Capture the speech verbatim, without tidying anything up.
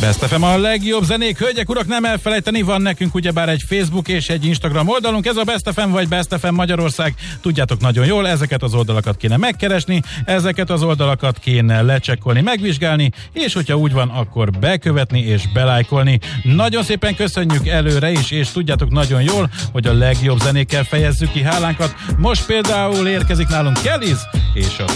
Best ef em a legjobb zenék, hölgyek, urak, nem elfelejteni, van nekünk ugyebár egy Facebook és egy Instagram oldalunk, ez a Best ef em vagy Best ef em Magyarország, tudjátok nagyon jól, ezeket az oldalakat kéne megkeresni, ezeket az oldalakat kéne lecsekkolni, megvizsgálni, és hogyha úgy van, akkor bekövetni és belájkolni. Nagyon szépen köszönjük előre is, és tudjátok nagyon jól, hogy a legjobb zenékkel fejezzük ki hálánkat. Most például érkezik nálunk Kelly's és a